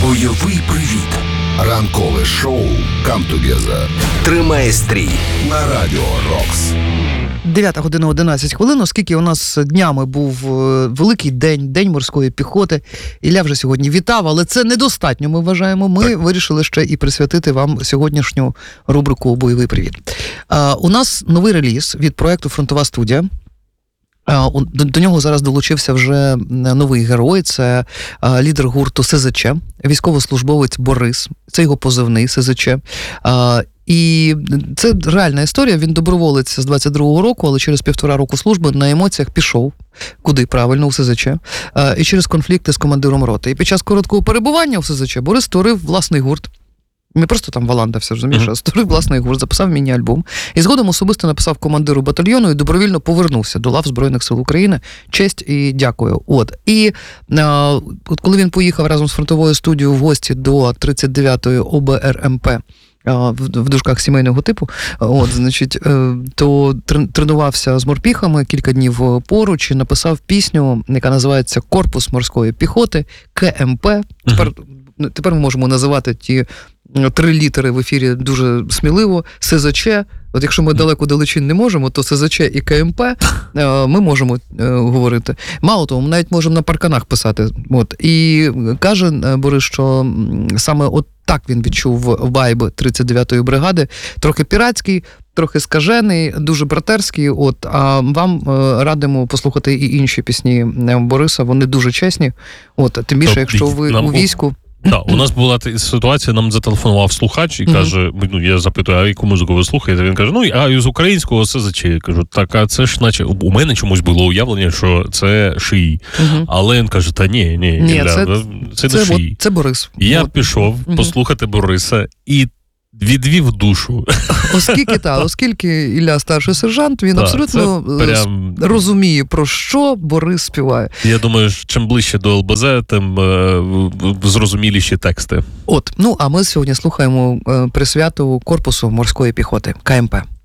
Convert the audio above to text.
Бойовий привіт. Ранкове шоу «Come Together» тримає стрій на Радіо Рокс. 9 година 11 хвилин, оскільки у нас днями був великий день, День морської піхоти. Ілля вже сьогодні вітав, але це недостатньо, ми вважаємо. Ми вирішили ще і присвятити вам сьогоднішню рубрику «Бойовий привіт». У нас новий реліз від проєкту «Фронтова студія». До нього зараз долучився вже новий герой, це лідер гурту СЗЧ, військовослужбовець Борис, це його позивний СЗЧ. І це реальна історія, він доброволець з 22-го року, але через 1,5 року служби на емоціях пішов, куди правильно, у СЗЧ, і через конфлікти з командиром роти. І під час короткого перебування у СЗЧ Борис створив власний гурт. Не просто там валандався, розумієш, а створив власний гурт, записав міні-альбом. І згодом особисто написав командиру батальйону і добровільно повернувся до лав Збройних сил України. Честь і дякую. І коли він поїхав разом з фронтовою студією в гості до 39-ї ОБРМП, в дужках сімейного типу, то тренувався з морпіхами кілька днів поруч і написав пісню, яка називається «Корпус морської піхоти», КМП. Тепер ми можемо називати ті 3 літери в ефірі дуже сміливо. СЗЧ. От якщо ми далеко-далечин не можемо, то СЗЧ і КМП ми можемо говорити. Мало того, ми навіть можемо на парканах писати. І каже Борис, що саме от так він відчув вайб 39-ї бригади. Трохи піратський, трохи скажений, дуже братерський. А вам радимо послухати і інші пісні Бориса. Вони дуже чесні. Тим більше, якщо ви у війську. Так, у нас була ситуація, нам зателефонував слухач і каже, я запитую, а яку музику ви слухаєте? Він каже, з українського СЗЧ. Я кажу, так, а це ж наче, у мене чомусь було уявлення, що це шиї. Але він каже, ні, це не шиї. Це Борис. І я пішов послухати Бориса і відвів душу. Оскільки Ілля старший сержант, він абсолютно розуміє, про що Борис співає. Я думаю, чим ближче до ЛБЗ, тим зрозуміліші тексти. А ми сьогодні слухаємо присвяту Корпусу морської піхоти, КМП.